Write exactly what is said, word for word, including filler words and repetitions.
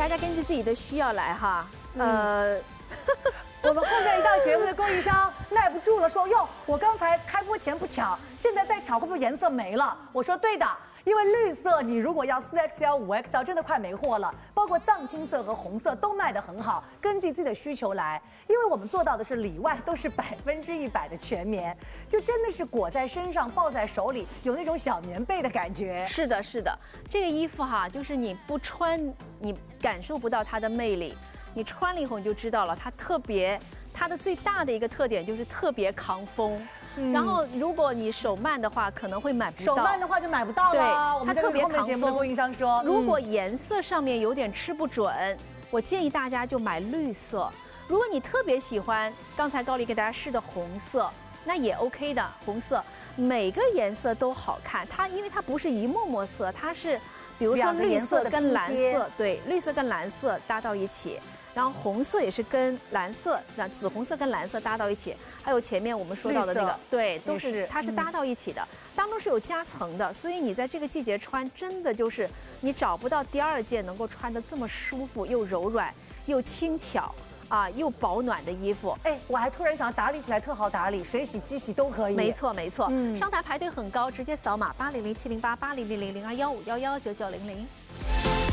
家根据自己的需要来哈。呃， 我们后面一档节目的供应商耐不住了，说哟，我刚才开播前不抢，现在再抢会不会颜色没了？我说对的。 因为绿色，你如果要四 X L、五 X L， 真的快没货了。包括藏青色和红色都卖得很好，根据自己的需求来。因为我们做到的是里外都是百分之一百的全棉，就真的是裹在身上、抱在手里，有那种小棉被的感觉。 是的，是的，这个衣服哈，就是你不穿，你感受不到它的魅力；你穿了以后，你就知道了，它特别，它的最大的一个特点就是特别抗风。 嗯、然后，如果你手慢的话，可能会买不到。 手慢的话就买不到了。 对，它特别抗风。 供应商说， 如果颜色上面有点吃不准，我建议大家就买绿色。如果你特别喜欢刚才高丽给大家试的红色，那也 OK 的。红色每个颜色都好看，它因为它不是一幕幕色，它是比如说绿色跟蓝色，对，绿色跟蓝色搭到一起。 然后红色也是跟蓝色，那紫红色跟蓝色搭到一起，还有前面我们说到的那个，对，都是它是搭到一起的，当中是有夹层的，所以你在这个季节穿，真的就是你找不到第二件能够穿得这么舒服又柔软又轻巧啊又保暖的衣服。 哎，我还突然想打理起来特好打理，水洗、机洗都可以。 没错没错，嗯，上台排队很高，直接扫码八零零七零八八零零零零二幺五幺幺九九零零。